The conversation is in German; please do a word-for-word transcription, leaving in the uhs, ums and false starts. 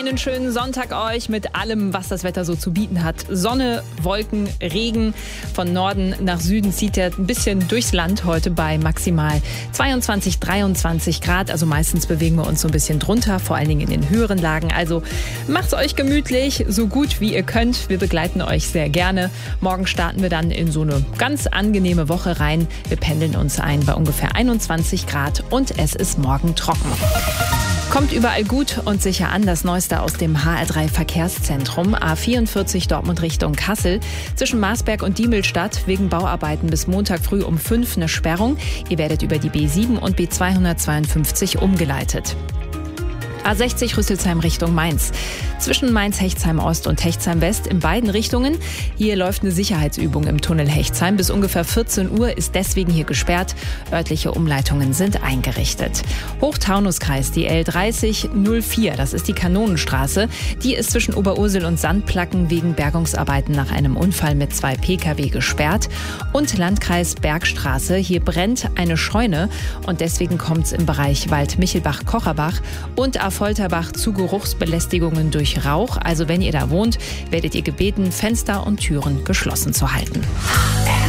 Einen schönen Sonntag euch mit allem, was das Wetter so zu bieten hat. Sonne, Wolken, Regen. Von Norden nach Süden zieht er ein bisschen durchs Land heute bei maximal zweiundzwanzig, dreiundzwanzig Grad. Also meistens bewegen wir uns so ein bisschen drunter, vor allen Dingen in den höheren Lagen. Also macht's euch gemütlich, so gut wie ihr könnt. Wir begleiten euch sehr gerne. Morgen starten wir dann in so eine ganz angenehme Woche rein. Wir pendeln uns ein bei ungefähr einundzwanzig Grad und es ist morgen trocken. Kommt überall gut und sicher an. Das Neueste aus dem H R drei Verkehrszentrum. A vierundvierzig Dortmund Richtung Kassel. Zwischen Marsberg und Diemelstadt wegen Bauarbeiten bis Montag früh um fünf eine Sperrung. Ihr werdet über die B sieben und B zweihundertzweiundfünfzig umgeleitet. A sechzig Rüsselsheim Richtung Mainz. Zwischen Mainz-Hechtsheim-Ost und Hechtsheim-West in beiden Richtungen. Hier läuft eine Sicherheitsübung im Tunnel Hechtsheim. Bis ungefähr vierzehn Uhr ist deswegen hier gesperrt. Örtliche Umleitungen sind eingerichtet. Hochtaunuskreis, die L dreißig null vier, das ist die Kanonenstraße. Die ist zwischen Oberursel und Sandplacken wegen Bergungsarbeiten nach einem Unfall mit zwei Pkw gesperrt. Und Landkreis Bergstraße, hier brennt eine Scheune und deswegen kommt es im Bereich Wald-Michelbach-Kocherbach und Affolterbach zu Geruchsbelästigungen durch Rauch. Also wenn ihr da wohnt, werdet ihr gebeten, Fenster und Türen geschlossen zu halten.